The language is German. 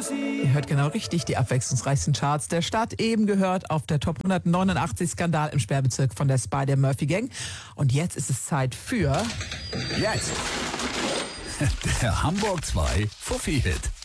Ihr hört genau richtig, die abwechslungsreichsten Charts der Stadt. Eben gehört auf der Top 189 Skandal im Sperrbezirk von der Spider-Murphy Gang. Und jetzt ist es Zeit für... Jetzt der Hamburg 2 Fuffi-Hit.